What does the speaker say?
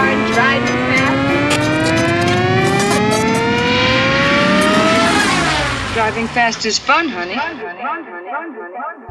and driving fast? Driving fast is fun, honey.